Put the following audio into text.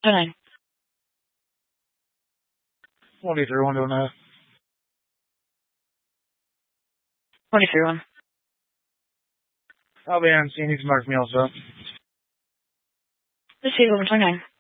29. 23-109. 23-1. I'll be on scene. You can mark me also. Receive over 29.